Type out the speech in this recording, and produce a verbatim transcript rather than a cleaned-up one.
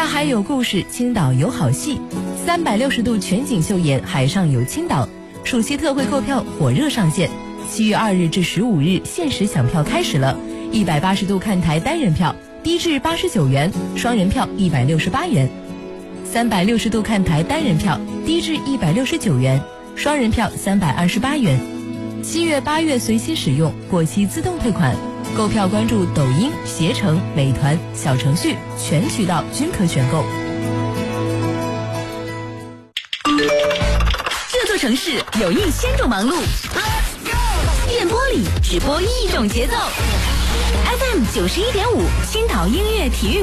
海有故事，青岛有好戏，三百六十度全景秀演海上有青岛。暑期特惠购票火热上线，七月二日至十五日限时抢票开始了。一百八十度看台单人票低至八十九元，双人票一百六十八元。三百六十度看台单人票低至一百六十九元，双人票三百二十八元。七月八月随期使用，过期自动退款。购票关注抖音、携程、美团小程序，全渠道均可选购。 这座城市有一千种忙碌，电波里只播一种节奏。F M 九十一点五，青岛音乐体育